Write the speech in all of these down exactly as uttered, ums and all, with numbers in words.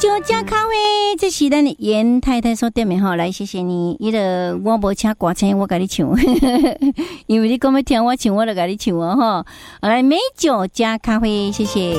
酒加咖啡，这是咱的严太太所点的吼，来谢谢你。伊个我无请歌星，我甲你唱，因为你讲要听我唱，我就甲你唱哦吼。来美酒加咖啡，谢谢。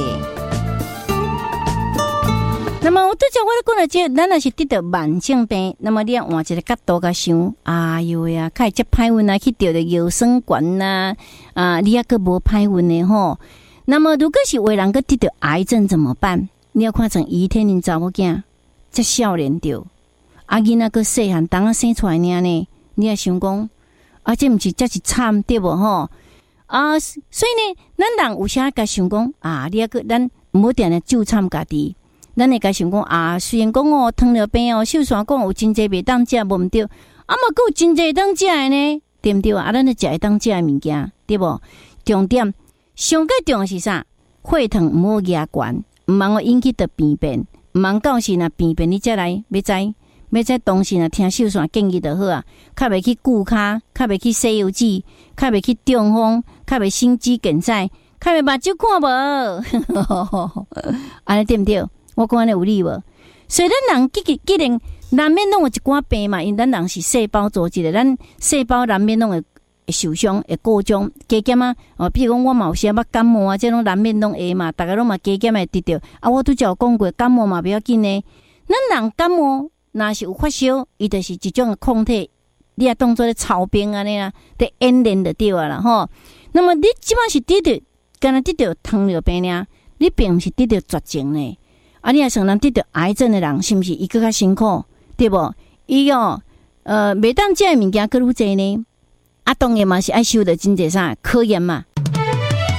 那么我拄则我咧讲了，这咱若是得到慢性病，那么你要换一个角度甲想，哎呦呀，较会接歹运啊，去得着腰酸管呐，啊，你抑个无歹运的吼。那么如果是有人个得到癌症怎么办？你要看成伊天人查某囝，才少年着，啊囡仔个细汉当啊生出来尔呢，你也想讲，啊这毋是这是惨对无吼？啊，所以呢，咱人有啥甲想讲啊，你啊个咱毋好定定就惨家己。咱会甲想讲啊，虽然讲哦，糖尿病哦，秀山讲有真济袂当食，无毋对，啊嘛佫有真济当食的呢，对毋对啊？咱就食会当食的物件，对无？重点上个重要是啥？血糖毋好压悬，毋通互引起着病变，毋通到时若病变你才来要知，要知当时若听秀山建议就好啊，较袂去顾骹，较袂去西游记，较袂去中风，较袂心肌梗塞，较袂目睭看无，安尼对毋对？我讲安尼有理无？所以咱人既既然难免拢有一寡病嘛，因为咱人是细胞组织的，咱细胞难免拢会受伤，会过种加减啊。哦，比如讲我嘛有时捌感冒啊，这种难免拢会嘛，大家拢嘛加减会得到。啊，我拄则有讲过，感冒嘛不要紧呢。咱人感冒若是有发烧，伊就是一种的抗体，你也当做咧操兵安尼啦，得演练就对啊啦吼。那么你即摆是得到，敢若得到糖尿病呢？你并毋是得到绝症呢？啊，你也想人得到癌症的人，是毋是伊更较辛苦，对无？伊哦，呃，袂当食的物件更愈济呢。啊，当然嘛是爱受到真济啥考验嘛，